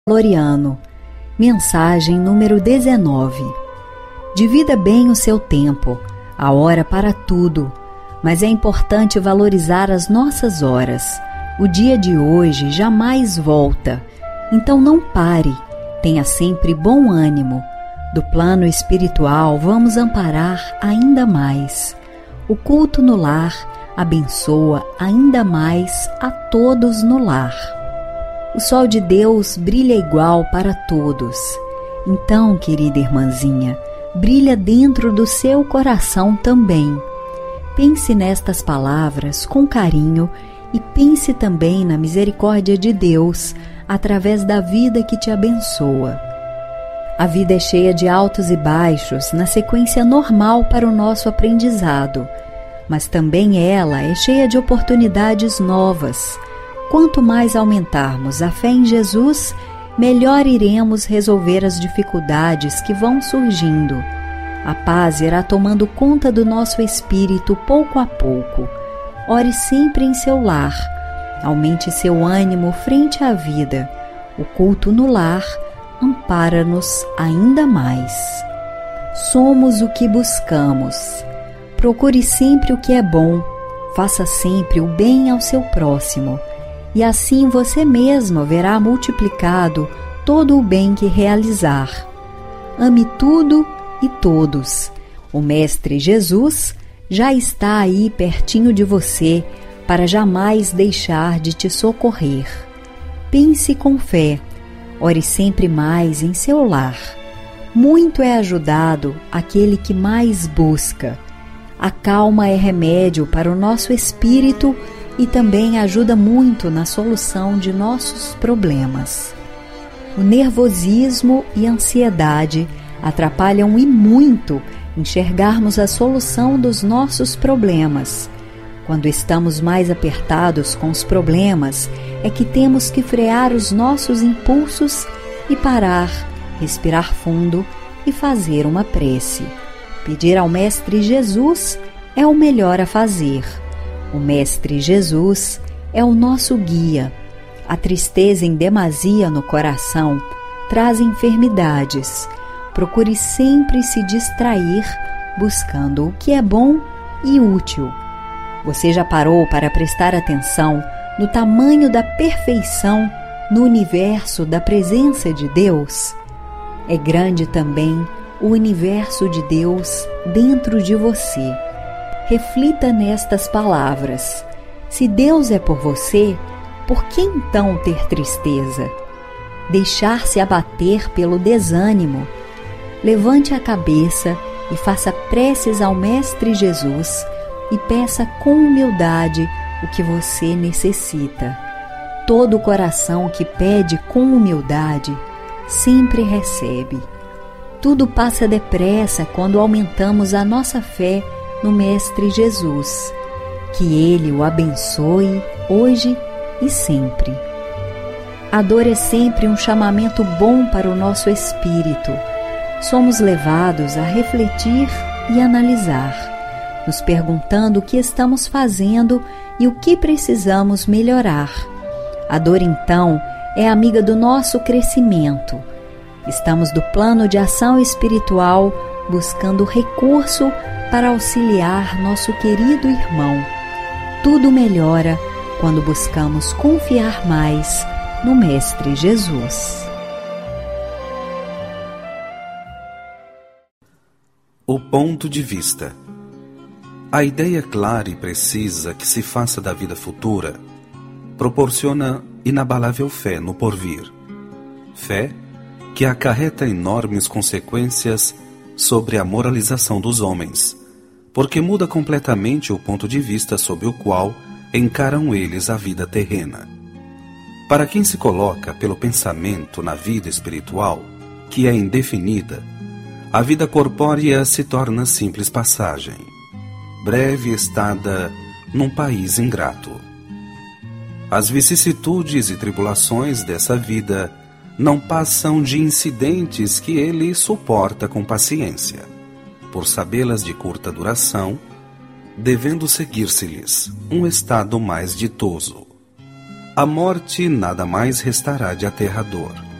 Floriano. Mensagem número 19. Divida bem o seu tempo, a hora para tudo, mas é importante valorizar as nossas horas. O dia de hoje jamais volta, então não pare, tenha sempre bom ânimo. Do plano espiritual vamos amparar ainda mais. O culto no lar abençoa ainda mais a todos no lar. O sol de Deus brilha igual para todos. Então, querida irmãzinha, brilha dentro do seu coração também. Pense nestas palavras com carinho e pense também na misericórdia de Deus através da vida que te abençoa. A vida é cheia de altos e baixos na sequência normal para o nosso aprendizado, mas também ela é cheia de oportunidades novas. Quanto mais aumentarmos a fé em Jesus, melhor iremos resolver as dificuldades que vão surgindo. A paz irá tomando conta do nosso espírito pouco a pouco. Ore sempre em seu lar. Aumente seu ânimo frente à vida. O culto no lar ampara-nos ainda mais. Somos o que buscamos. Procure sempre o que é bom. Faça sempre o bem ao seu próximo. E assim você mesmo verá multiplicado todo o bem que realizar. Ame tudo e todos. O Mestre Jesus já está aí pertinho de você para jamais deixar de te socorrer. Pense com fé. Ore sempre mais em seu lar. Muito é ajudado aquele que mais busca. A calma é remédio para o nosso espírito e também ajuda muito na solução de nossos problemas. O nervosismo e a ansiedade atrapalham e muito enxergarmos a solução dos nossos problemas. Quando estamos mais apertados com os problemas, é que temos que frear os nossos impulsos e parar, respirar fundo e fazer uma prece. Pedir ao Mestre Jesus é o melhor a fazer. O Mestre Jesus é o nosso guia. A tristeza em demasia no coração traz enfermidades. Procure sempre se distrair, buscando o que é bom e útil. Você já parou para prestar atenção no tamanho da perfeição no universo da presença de Deus? É grande também o universo de Deus dentro de você. Reflita nestas palavras. Se Deus é por você, por que então ter tristeza? Deixar-se abater pelo desânimo? Levante a cabeça e faça preces ao Mestre Jesus e peça com humildade o que você necessita. Todo coração que pede com humildade sempre recebe. Tudo passa depressa quando aumentamos a nossa fé no Mestre Jesus. Que Ele o abençoe hoje e sempre. A dor é sempre um chamamento bom para o nosso espírito. Somos levados a refletir e analisar, nos perguntando o que estamos fazendo e o que precisamos melhorar. A dor, então, é amiga do nosso crescimento. Estamos do plano de ação espiritual buscando recurso para auxiliar nosso querido irmão. Tudo melhora quando buscamos confiar mais no Mestre Jesus. O ponto de vista. A ideia clara e precisa que se faça da vida futura proporciona inabalável fé no porvir. Fé que acarreta enormes consequências sobre a moralização dos homens, porque muda completamente o ponto de vista sob o qual encaram eles a vida terrena. Para quem se coloca pelo pensamento na vida espiritual, que é indefinida, a vida corpórea se torna simples passagem, breve estada num país ingrato. As vicissitudes e tribulações dessa vida não passam de incidentes que ele suporta com paciência, por sabê-las de curta duração, devendo seguir-se-lhes um estado mais ditoso. A morte nada mais restará de aterrador.